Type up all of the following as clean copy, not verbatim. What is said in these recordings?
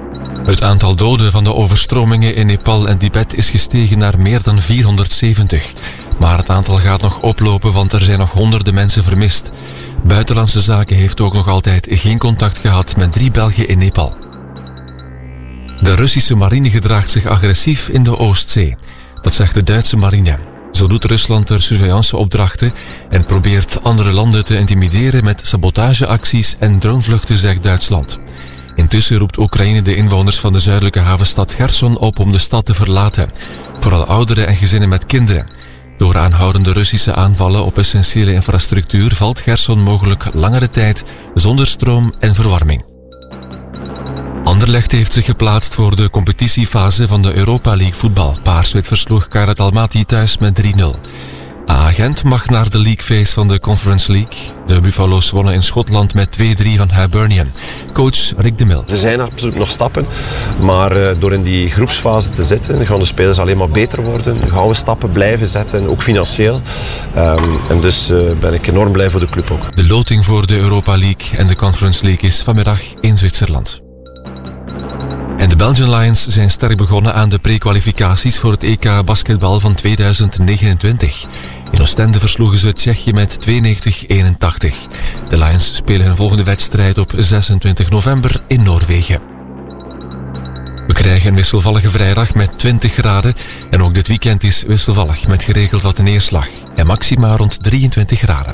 Het aantal doden van de overstromingen in Nepal en Tibet is gestegen naar meer dan 470. Maar het aantal gaat nog oplopen, want er zijn nog honderden mensen vermist. Buitenlandse Zaken heeft ook nog altijd geen contact gehad met 3 Belgen in Nepal. De Russische marine gedraagt zich agressief in de Oostzee. Dat zegt de Duitse marine. Zo doet Rusland er surveillanceopdrachten en probeert andere landen te intimideren met sabotageacties en dronevluchten, zegt Duitsland. Intussen roept Oekraïne de inwoners van de zuidelijke havenstad Cherson op om de stad te verlaten. Vooral ouderen en gezinnen met kinderen. Door aanhoudende Russische aanvallen op essentiële infrastructuur valt Cherson mogelijk langere tijd zonder stroom en verwarming. Anderlecht heeft zich geplaatst voor de competitiefase van de Europa League voetbal. Paarswit versloeg Kairat Almaty thuis met 3-0. Gent mag naar de leaguephase van de Conference League. De Buffalo's wonnen in Schotland met 2-3 van Hibernian. Coach Rick de Mil. Er zijn absoluut nog stappen, maar door in die groepsfase te zitten gaan de spelers alleen maar beter worden. Gaan we stappen blijven zetten, ook financieel. En dus ben ik enorm blij voor de club ook. De loting voor de Europa League en de Conference League is vanmiddag in Zwitserland. En de Belgian Lions zijn sterk begonnen aan de pre-kwalificaties voor het EK basketbal van 2029. In Oostende versloegen ze Tsjechië met 92-81. De Lions spelen hun volgende wedstrijd op 26 november in Noorwegen. We krijgen een wisselvallige vrijdag met 20 graden en ook dit weekend is wisselvallig met geregeld wat neerslag en maxima rond 23 graden.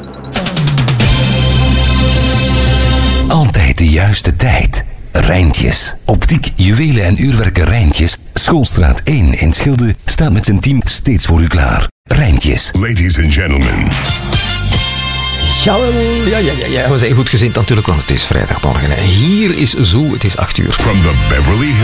Altijd de juiste tijd. Rijntjes. Optiek, juwelen en uurwerken Rijntjes. Schoolstraat 1 in Schilde staat met zijn team steeds voor u klaar. Rijntjes. Ladies and gentlemen. Ja, we zijn goed gezind natuurlijk, want het is vrijdagmorgen. Hier is Zoo, het is 8 uur. From the Beverly